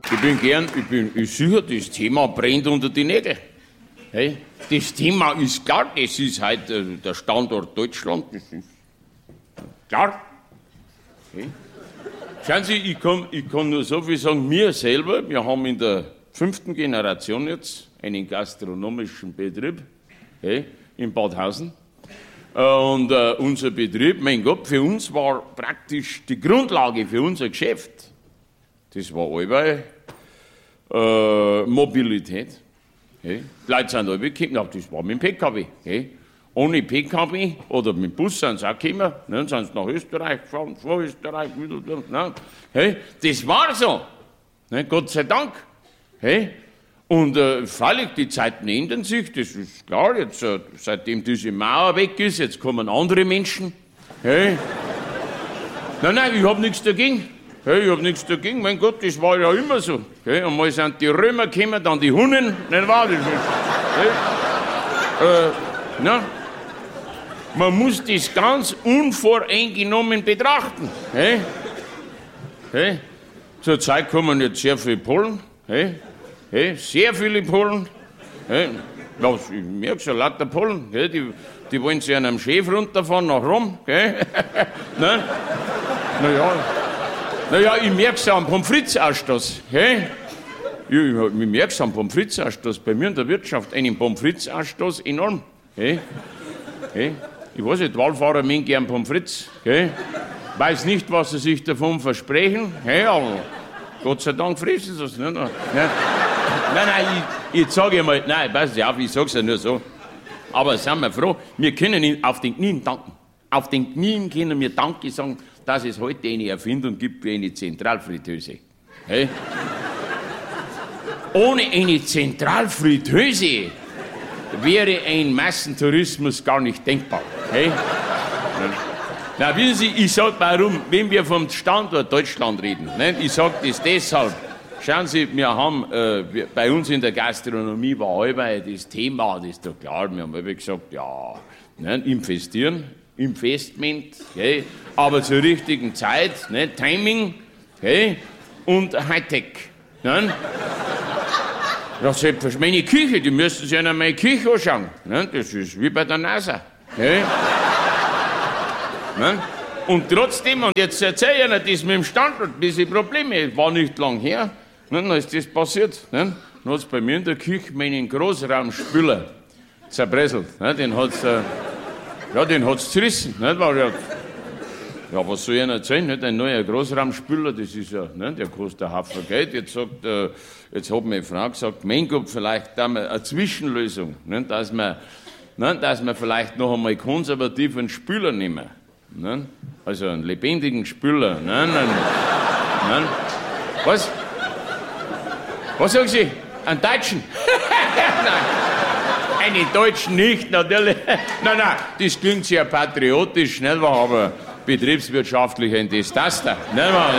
Ich sicher, das Thema brennt unter die Nägel. Hey, das Thema ist klar, das ist halt der Standort Deutschland, das ist klar. Hey. Schauen Sie, ich kann nur so viel sagen, wir selber, wir haben in der 5. Generation jetzt einen gastronomischen Betrieb, hey, in Badhausen. Und unser Betrieb, mein Gott, für uns war praktisch die Grundlage für unser Geschäft. Das war allweil Mobilität. Hey. Die Leute sind alle gekommen, das war mit dem PKW. Hey. Ohne PKW oder mit dem Bus sind sie auch gekommen, dann sind sie nach Österreich gefahren, vor Österreich wieder. Ne. Hey. Das war so, ne, Gott sei Dank. Hey. Und freilich, die Zeiten ändern sich, das ist klar, jetzt, seitdem diese Mauer weg ist, jetzt kommen andere Menschen. Hey. Nein, ich habe nichts dagegen. Hey, ich habe nichts dagegen, mein Gott, das war ja immer so. Hey, einmal sind die Römer gekommen, dann die Hunnen, nicht wahr? Das ist, hey. Na, man muss das ganz unvoreingenommen betrachten. Hey. Hey. Zurzeit kommen jetzt sehr viele Polen. Hey. Hey, sehr viele Polen. Hey, ich merke schon, lauter Polen. Hey, die wollen sich an einem Schiff runterfahren nach Rom. Hey. Naja, ich merke es am Pommes frites-Ausstoß. Hey. Ich merke es am Pommes frites-Ausstoß. Bei mir in der Wirtschaft einen Pommes frites-Ausstoß enorm. Hey. Hey. Ich weiß nicht, Wallfahrer mögen gern Pommes frites. Hey. Weiß nicht, was sie sich davon versprechen. Hey, aber Gott sei Dank fressen sie es. Nein, ich sage mal, nein, pass auf, ich sag's ja nur so. Aber sind wir froh, wir können ihn auf den Knien danken. Auf den Knien können wir Danke sagen, dass es heute eine Erfindung gibt wie eine Zentralfritteuse. Hey? Ohne eine Zentralfritteuse wäre ein Massentourismus gar nicht denkbar. Hey? Na, wissen Sie, ich sage warum, wenn wir vom Standort Deutschland reden, ne? Ich sage das deshalb. Schauen Sie, wir haben, bei uns in der Gastronomie war allweil das Thema, das ist doch klar, wir haben allweil gesagt, ja, ne, investieren, Investment, okay, aber zur richtigen Zeit, ne, Timing, okay, und Hightech. Ne? Das ist meine Küche, die müssen sich an meine Küche anschauen. Ne? Das ist wie bei der NASA. Okay? Ne? Und trotzdem, und jetzt erzähle ich Ihnen das mit dem Standort, diese Probleme, war nicht lang her, ne? Dann ist das passiert. Ne? Dann hat es bei mir in der Küche meinen Großraumspüler zerbröselt. Ne? Den hat es zerrissen. Ne? Ja, was soll ich Ihnen erzählen? Nicht? Ein neuer Großraumspüler, das ist ja, ne? Der kostet ein Haufen Geld. Jetzt hat meine Frau gesagt, mein Gott, vielleicht da mal eine Zwischenlösung, ne? Dass wir vielleicht noch einmal konservativ einen Spüler nehmen. Ne? Also einen lebendigen Spüler. Ne? Was? Was sagen Sie? Einen Deutschen? Nein, einen Deutschen nicht, natürlich. Nein, das klingt sehr patriotisch, nicht wahr? Aber betriebswirtschaftlich ein Desaster. Nicht wahr?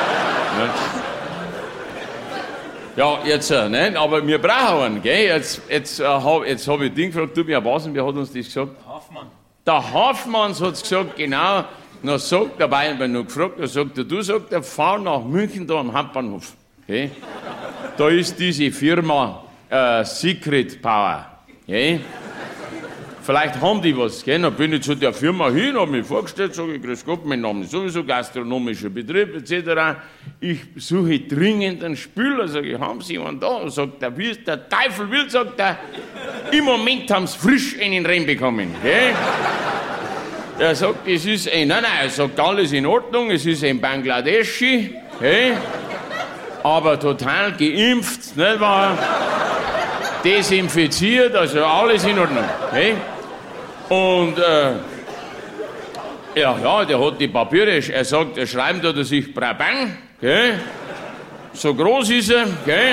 Ja, jetzt, ne? Aber wir brauchen einen, gell? Jetzt habe ich den gefragt, du, wer hat uns das gesagt? Hoffmann. Der Hoffmann hat es gesagt, genau. Dann sagt der Bayern noch gefragt, dann sagt er, fahr nach München da am Hauptbahnhof. Okay? Da ist diese Firma Secret Power. Okay? Vielleicht haben die was. Gell? Dann bin ich zu der Firma hin, habe mich vorgestellt, sage ich, grüß Gott, mein Name ist sowieso gastronomischer Betrieb etc. Ich suche dringend einen Spüler, sage ich, haben Sie jemanden da? Und sagt er, wie es der Teufel will, sagt er, im Moment haben Sie frisch einen reinbekommen. Gell? Er sagt, er sagt, alles in Ordnung, es ist ein Bangladeschi, hey, aber total geimpft, nicht wahr? Desinfiziert, also alles in Ordnung. Hey? Und der hat die Papiere, er sagt, er schreibt da, dass ich Brabant, okay? So groß ist er, okay?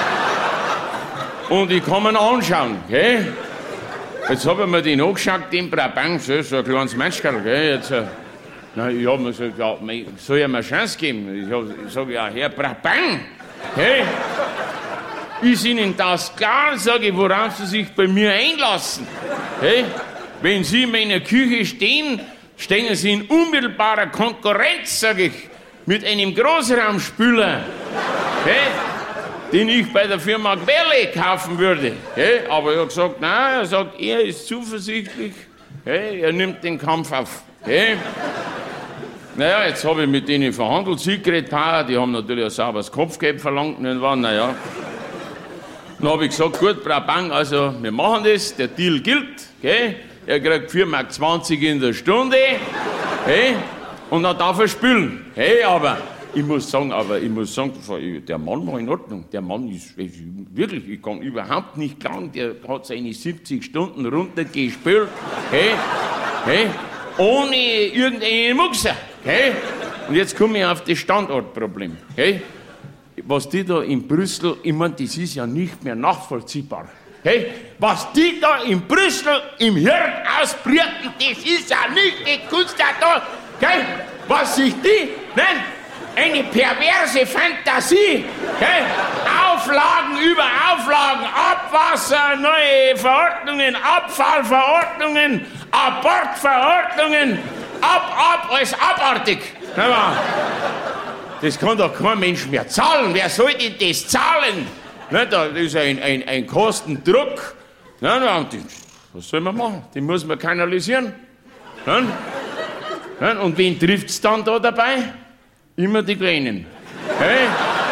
Und ich kann ihn anschauen, okay? Jetzt habe ich mir den angeschaut, den Brabant, so ein kleines Menschkerl, gell? Jetzt, ich habe mir gesagt, ja, soll ich mir eine Chance geben? Ich sage, ja, Herr Brabant, hey, ist Ihnen das klar, sage ich, worauf Sie sich bei mir einlassen? Hey, wenn Sie in meiner Küche stehen Sie in unmittelbarer Konkurrenz, sage ich, mit einem Großraumspüler. Hey, den ich bei der Firma Querle kaufen würde. Hey, aber er hat gesagt, nein, er sagt, er ist zuversichtlich, hey, er nimmt den Kampf auf. Hey. Naja, jetzt habe ich mit denen verhandelt, Secret Power, die haben natürlich ein sauberes Kopfgeld verlangt, nicht wahr? Naja. Dann habe ich gesagt, gut, Frau Bang, also wir machen das, der Deal gilt, gell? Er kriegt 4,20 Mark in der Stunde, hey, und dann darf er spielen. Hey, aber ich muss sagen, der Mann war in Ordnung. Der Mann ist wirklich, ich kann überhaupt nicht klagen, der hat seine 70 Stunden runtergespielt, hey, ohne irgendeinen Muxer, hey. Und jetzt komme ich auf das Standortproblem, hey. Was die da in Brüssel, ich meine, das ist ja nicht mehr nachvollziehbar. Hey, was die da in Brüssel im Hirn ausbrüten, das ist ja nicht die Kunst da, okay? Was sich die nennen, eine perverse Fantasie, okay? Auflagen über Auflagen, Abwasser, neue Verordnungen, Abfallverordnungen, Abortverordnungen, alles abartig. Das kann doch kein Mensch mehr zahlen. Wer soll denn das zahlen? Da ist ein Kostendruck. Was soll man machen? Den muss man kanalisieren. Und wen trifft es dann da dabei? Immer die Kleinen. Hey?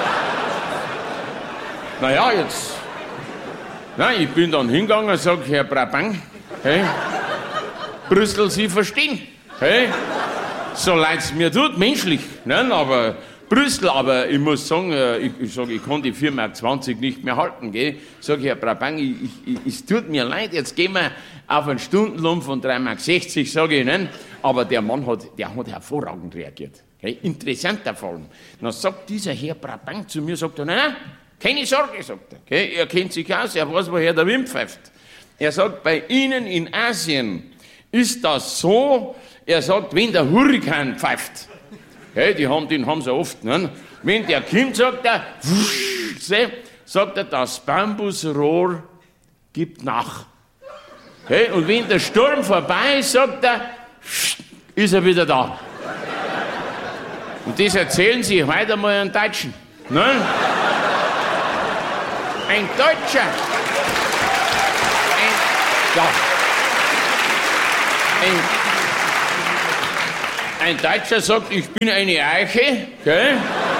Naja, jetzt. Nein, ich bin dann hingegangen und sage, Herr Brabant, hey, Brüssel, Sie verstehen. Hey? So leid es mir tut, menschlich. Nein, aber Brüssel, aber ich muss sagen, ich kann die 4,20 Mark nicht mehr halten, gell? Sag ich, Herr Brabant, es tut mir leid, jetzt gehen wir auf einen Stundenlohn von 3,60 Mark, sage ich, nein. Aber der Mann hat hervorragend reagiert. Hey, interessanter Fall. Dann sagt dieser Herr Brabant zu mir, sagt er, nein, keine Sorge, sagt er. Okay? Er kennt sich aus, er weiß, woher der Wind pfeift. Er sagt, bei Ihnen in Asien ist das so, er sagt, wenn der Hurrikan pfeift, hey, den haben sie oft, ne? Wenn der kommt, sagt er, das Bambusrohr gibt nach. Hey, und wenn der Sturm vorbei ist, sagt er, ist er wieder da. Und das erzählen sie heute einmal einen Deutschen. Ne? Ein Deutscher. Ein Deutscher sagt, ich bin eine Eiche, gell?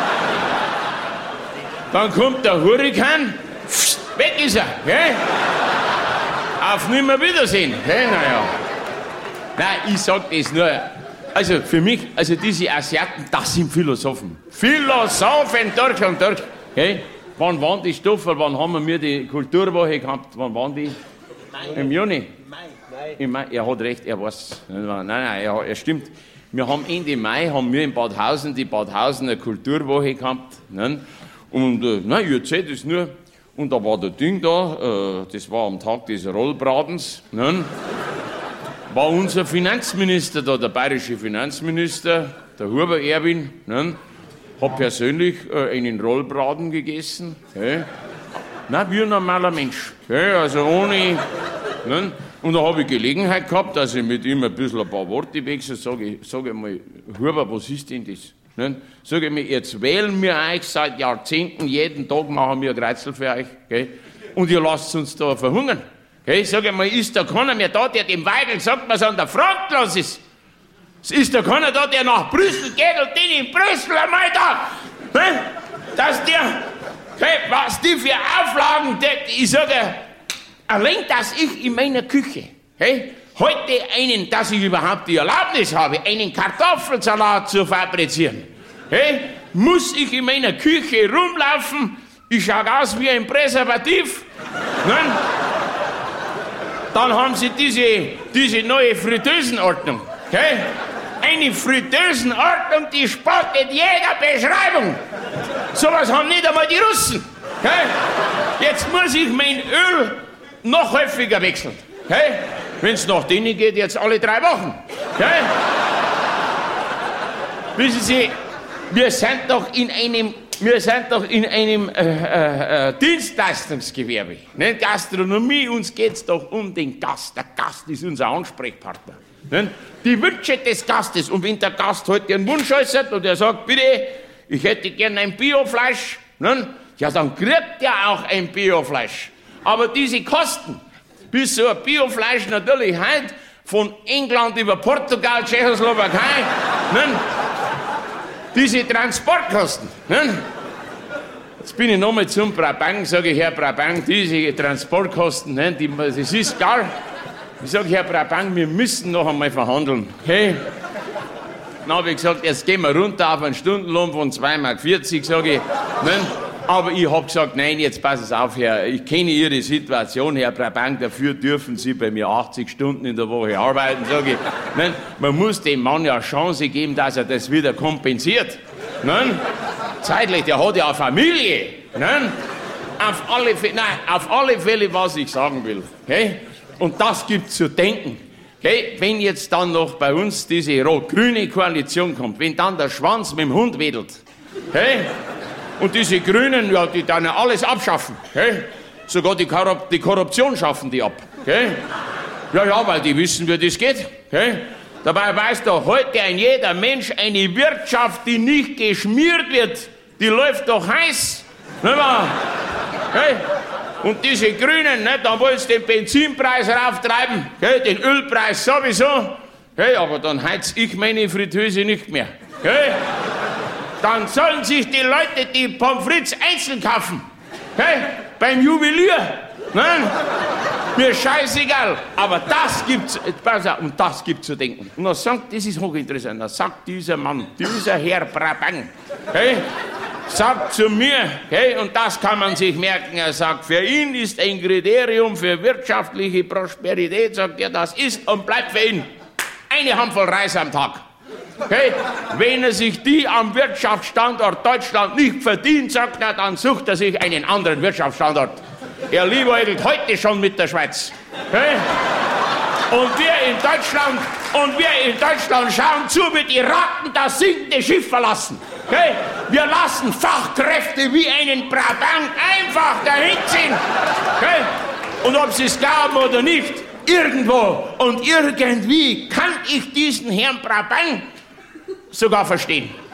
Dann kommt der Hurrikan, weg ist er, gell? Auf Nimmerwiedersehen, gell? Naja. Nein, ich sag das nur, also für mich, also diese Asiaten, das sind Philosophen. Philosophen durch und durch, gell? Wann waren die Stoffe, wann haben wir die Kulturwoche gehabt, wann waren die? Im Juni? Im Mai. Er hat recht, er weiß. Nein, er stimmt. Wir haben Ende Mai in Badhausen die Badhausener Kulturwoche gehabt. Ne? Und ich erzähle das nur. Und da war der Ding da, das war am Tag des Rollbratens. Ne? War unser Finanzminister da, der bayerische Finanzminister, der Huber Erwin. Ne? Hat persönlich einen Rollbraten gegessen. Nein, wie ein normaler Mensch. Also ohne. Ne? Und da habe ich Gelegenheit gehabt, dass ich mit ihm ein paar Worte wechsle. Sag ich mal, Huber, was ist denn das? Ne? Sag ich mir, jetzt wählen wir euch seit Jahrzehnten, jeden Tag machen wir ein Kreuzel für euch. Gell? Und ihr lasst uns da verhungern. Gell? Sag ich mal, ist da keiner mehr da, der dem Weigel sagt, was an der Front los ist? Ist da keiner da, der nach Brüssel geht und den in Brüssel einmal da, ne? Dass der, okay, was die für Auflagen, ich sage, allein, dass ich in meiner Küche, hey, heute dass ich überhaupt die Erlaubnis habe, einen Kartoffelsalat zu fabrizieren, hey, muss ich in meiner Küche rumlaufen, ich schaue aus wie ein Präservativ, ne? Dann haben sie diese neue Fritteusenordnung, okay? Eine Fritteusenordnung, die spottet jeder Beschreibung. Sowas haben nicht einmal die Russen. Okay? Jetzt muss ich mein Öl noch häufiger wechseln. Okay? Wenn es nach denen geht, jetzt alle 3 Wochen. Okay? Wissen Sie, wir sind doch in einem Dienstleistungsgewerbe, ne? Gastronomie, uns geht es doch um den Gast. Der Gast ist unser Ansprechpartner. Ne? Die Wünsche des Gastes. Und wenn der Gast heute einen Wunsch äußert und er sagt, bitte, ich hätte gerne ein Biofleisch, ne? Ja, dann kriegt er auch ein Biofleisch. Aber diese Kosten, bis so ein Biofleisch natürlich heute von England über Portugal, Tschechoslowakei, ne? Diese Transportkosten. Ne? Jetzt bin ich nochmal zum Brabant, sage ich, Herr Brabant, diese Transportkosten, ne, das ist gar. Ich sage, Herr Brabant, wir müssen noch einmal verhandeln. Okay? Dann habe ich gesagt, jetzt gehen wir runter auf einen Stundenlohn von 2,40 Mark, sage ich. Ne? Aber ich habe gesagt, nein, jetzt passen Sie auf, Herr, ich kenne Ihre Situation, Herr Brabant, dafür dürfen Sie bei mir 80 Stunden in der Woche arbeiten, sage ich. Ne? Man muss dem Mann ja eine Chance geben, dass er das wieder kompensiert. Ne? Zeitlich, der hat ja eine Familie. Ne? Auf alle Fälle, was ich sagen will. Okay? Und das gibt zu denken. Okay? Wenn jetzt dann noch bei uns diese rot-grüne Koalition kommt, wenn dann der Schwanz mit dem Hund wedelt, okay? Und diese Grünen, ja, die dann alles abschaffen, okay? Sogar die Korruption schaffen die ab. Okay? Ja, weil die wissen, wie das geht. Okay? Dabei weiß doch heute jeder Mensch, eine Wirtschaft, die nicht geschmiert wird, die läuft doch heiß. Nicht wahr? Okay? Und diese Grünen, ne, da wollen sie den Benzinpreis rauftreiben, okay, den Ölpreis sowieso, okay, aber dann heiz ich meine Fritteuse nicht mehr. Okay? Dann sollen sich die Leute die Pommes frites einzeln kaufen, okay, beim Juwelier. Nein, mir scheißegal, aber das gibt's, und das gibt zu denken. Und dann sagt, das ist hochinteressant, dann sagt dieser Mann, dieser Herr Brabant, okay, sagt zu mir, okay, und das kann man sich merken, er sagt, für ihn ist ein Kriterium für wirtschaftliche Prosperität, sagt er, das ist und bleibt für ihn eine Handvoll Reis am Tag. Okay? Wenn er sich die am Wirtschaftsstandort Deutschland nicht verdient, sagt er, dann sucht er sich einen anderen Wirtschaftsstandort. Er liebäugelt heute schon mit der Schweiz. Okay? Und wir in Deutschland schauen zu, wie die Ratten das sinkende Schiff verlassen. Okay? Wir lassen Fachkräfte wie einen Brabant einfach dahin ziehen. Okay? Und ob sie es glauben oder nicht, irgendwo und irgendwie kann ich diesen Herrn Brabant sogar verstehen.